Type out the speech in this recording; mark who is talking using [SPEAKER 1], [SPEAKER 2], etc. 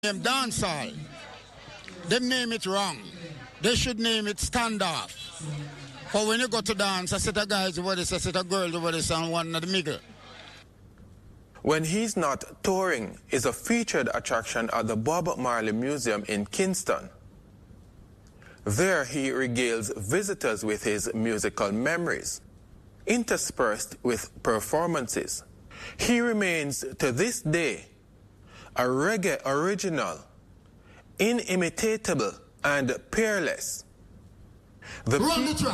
[SPEAKER 1] name dancehall. They name it wrong. They should name it standoff. For when you go to dance, a set of guys over this, a set of girls over this, and one in the middle.
[SPEAKER 2] When he's not touring, is a featured attraction at the Bob Marley Museum in Kingston. There he regales visitors with his musical memories, interspersed with performances. He remains to this day a reggae original, inimitable and peerless.